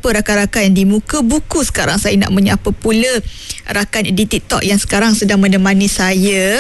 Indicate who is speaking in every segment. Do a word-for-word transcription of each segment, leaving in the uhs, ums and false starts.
Speaker 1: menyapa rakan-rakan di muka buku. Sekarang saya nak menyapa pula rakan di TikTok yang sekarang sedang menemani saya.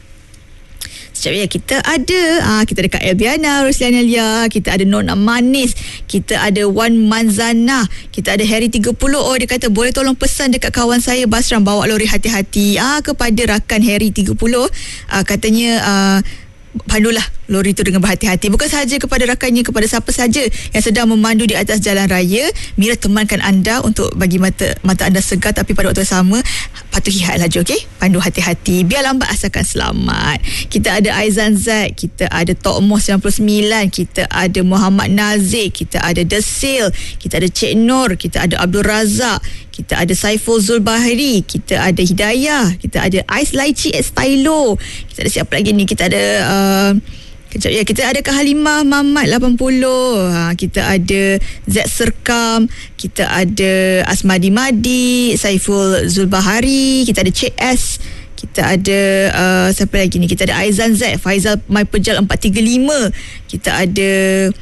Speaker 1: Sekejap ya, kita ada ah, kita ada Kak Elbiana Rusliana Lia, kita ada Nona Manis, kita ada Wan Manzana, kita ada Harry tiga puluh. Oh, dia kata boleh tolong pesan dekat kawan saya Basram bawa lori hati-hati ah kepada rakan Harry tiga puluh. Ah, katanya ah, pandulah lori itu dengan berhati-hati, bukan sahaja kepada rakannya, kepada siapa saja yang sedang memandu di atas jalan raya. Mira temankan anda untuk bagi mata mata anda segar, tapi pada waktu yang sama patuhi had laju, okey? Pandu hati-hati, biar lambat asalkan selamat. Kita ada Aizan Zaid, kita ada Tok Moh sembilan puluh sembilan, kita ada Muhammad Nazir, kita ada Desil, kita ada Cik Nur, kita ada Abdul Razak, kita ada Saiful Zulbahri, kita ada Hidayah, kita ada Ais Laici at Stylo, kita ada siapa lagi ni, kita ada uh, kejap ya, kita ada Kak Halimah Mamat lapan puluh, ha, kita ada Z Serkam, kita ada Asmadi Madi, Saiful Zulbahari, kita ada Cik S, kita ada uh, siapa lagi ni, kita ada Aizan Z, Faizal My Pejal empat tiga lima, kita ada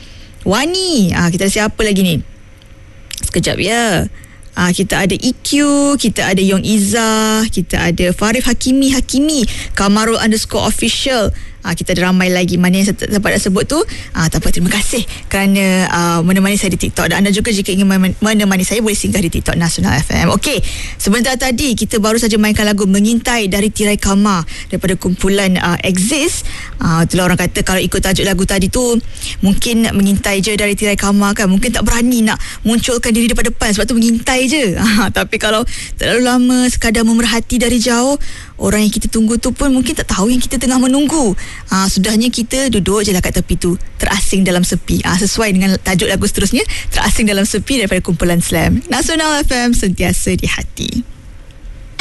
Speaker 1: Wani, ha, kita ada siapa lagi ni, sekejap ya. Ah, kita ada E Q, kita ada Yong Izzah, kita ada Farif Hakimi Hakimi, Kamarul underscore official. Ah, kita ada ramai lagi, mana yang saya dapat nak sebut tu. Ah, tak apa, terima kasih kerana uh, menemani saya di TikTok. Dan anda juga jika ingin menemani saya boleh singgah di TikTok Nasional F M. Okey, sebentar tadi kita baru saja mainkan lagu Mengintai dari Tirai Kama daripada kumpulan uh, Exist. Ah, itulah orang kata kalau ikut tajuk lagu tadi tu mungkin mengintai je dari Tirai Kama kan, mungkin tak berani nak munculkan diri depan depan sebab tu mengintai je. Ah, tapi kalau terlalu lama sekadar memerhati dari jauh, orang yang kita tunggu tu pun mungkin tak tahu yang kita tengah menunggu. Ah, sudahnya kita duduk je lah kat tepi tu, terasing dalam sepi. Ah, sesuai dengan tajuk lagu seterusnya, Terasing Dalam Sepi daripada kumpulan Slam. Nasional F M, sentiasa di hati.